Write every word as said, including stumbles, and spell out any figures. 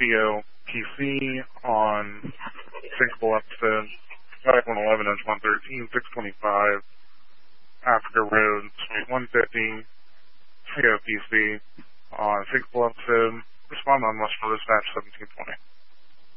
radio P C on Sinkable episode five one eleven Edge one thirteen, six twenty-five, Africa Road, Suite one fifty, C O P C on Sinkable episode. Respond on West for Dispatch seventeen twenty.